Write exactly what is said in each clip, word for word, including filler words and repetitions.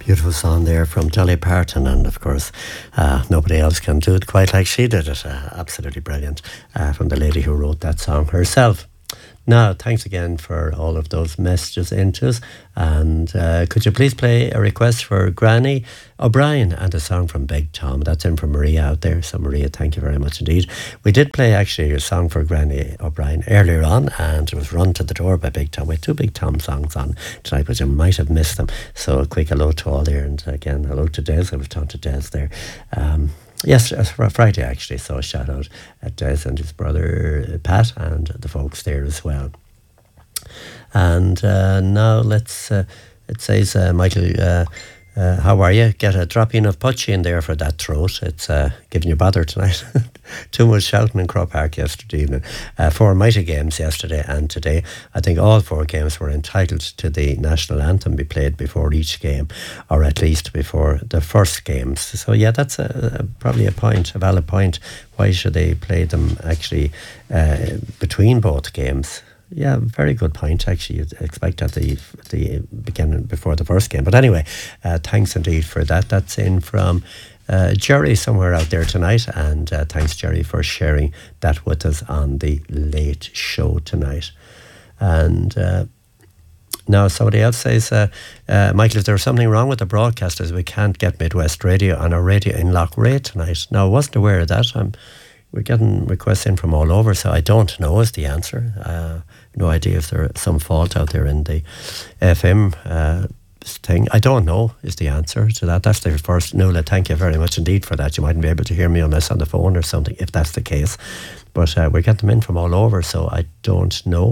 Beautiful song there from Dolly Parton, and of course uh, nobody else can do it quite like she did it. Uh, absolutely brilliant uh, from the lady who wrote that song herself. Now, thanks again for all of those messages into us. And uh, could you please play a request for Granny O'Brien and a song from Big Tom? That's in from Maria out there. So, Maria, thank you very much indeed. We did play actually a song for Granny O'Brien earlier on, and it was Run to the Door by Big Tom. We had two Big Tom songs on tonight, but you might have missed them. So, a quick hello to all there. And again, hello to Des. I was talking to Des there. Um, Yes, Friday actually, so a shout out at Des and his brother Pat and the folks there as well. And uh, now let's, uh, it says, uh, Michael, uh, uh, how are you? Get a drop in of Putchie in there for that throat. It's uh, giving you bother tonight. Too much shouting in Croke Park yesterday evening. Uh, four mighty games yesterday and today. I think all four games were entitled to the national anthem be played before each game, or at least before the first games. So yeah, that's a, a, probably a point, a valid point. Why should they play them actually uh, between both games? Yeah, very good point. Actually, you'd expect at the the beginning before the first game. But anyway, uh, thanks indeed for that. That's in from uh, Jerry somewhere out there tonight, and uh, thanks Jerry for sharing that with us on the late show tonight. And uh, now somebody else says, uh, uh, Michael, is there something wrong with the broadcasters? We can't get Midwest Radio on our radio in Loughrea tonight. No, I wasn't aware of that. I'm We're getting requests in from all over, so I don't know is the answer. Uh, no idea if there's some fault out there in the F M uh, thing. I don't know is the answer to that. That's the first. Nuala, thank you very much indeed for that. You mightn't be able to hear me unless on the phone or something, if that's the case. But uh, we're getting them in from all over, so I don't know.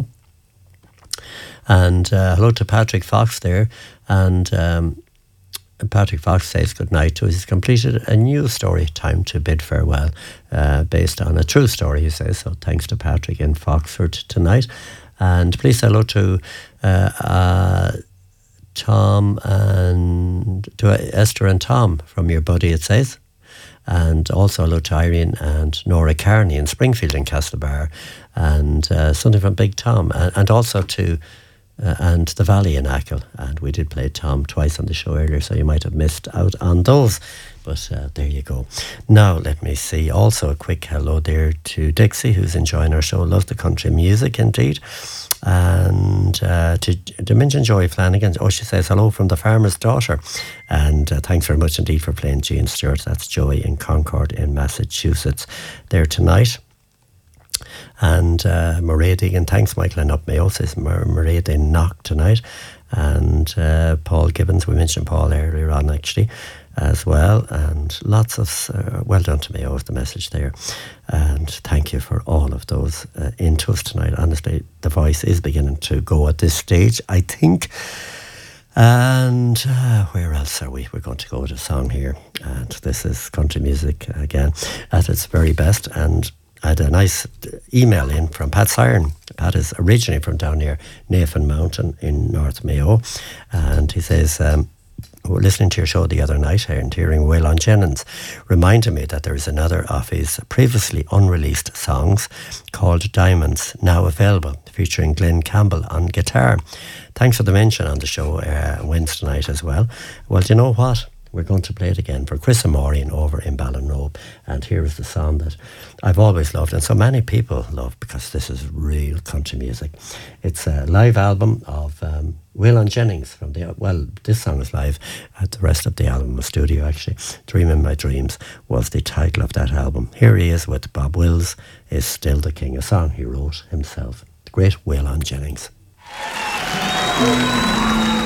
And uh, hello to Patrick Fox there. And Um, Patrick Fox says good night to us. He's completed a new story, Time to Bid Farewell, uh, based on a true story, he says. So thanks to Patrick in Foxford tonight. And please say hello to uh, uh, Tom and to uh, Esther and Tom from your buddy, it says. And also hello to Irene and Nora Carney in Springfield in Castlebar. And uh, something from Big Tom. And, and also to Uh, and the Valley in Achill, and we did play Tom twice on the show earlier, so you might have missed out on those, but uh, there you go. Now let me see, also a quick hello there to Dixie, who's enjoying our show, loves the country music indeed, and uh, to Dimension Joy Flanagan. Oh, she says hello from the farmer's daughter, and uh, thanks very much indeed for playing Jean Stewart. That's Joy in Concord in Massachusetts there tonight. And uh, Mairead, and thanks Michael and Up Mayo, says Mairead in Knock tonight. And uh, Paul Gibbons, we mentioned Paul earlier on actually as well. And lots of, uh, well done to Mayo with the message there. And thank you for all of those uh, into us tonight. Honestly, the voice is beginning to go at this stage, I think. And uh, where else are we? We're going to go with a song here. And this is country music again at its very best. And I had a nice email in from Pat Siren. Pat is originally from down near Navan Mountain in North Mayo. And he says, um, we were listening to your show the other night and hearing Waylon Jennings reminded me that there is another of his previously unreleased songs called Diamonds, now available, featuring Glenn Campbell on guitar. Thanks for the mention on the show uh, Wednesday night as well. Well, do you know what? We're going to play it again for Chris and Maureen over in Ballinrobe. And here is the song that I've always loved, and so many people love, because this is real country music. It's a live album of um, Waylon Jennings from the, well, this song is live, uh, the rest of the album was studio actually. Dreaming My Dreams was the title of that album. Here he is with Bob Wills, Is Still the King, a song he wrote himself. The great Waylon Jennings.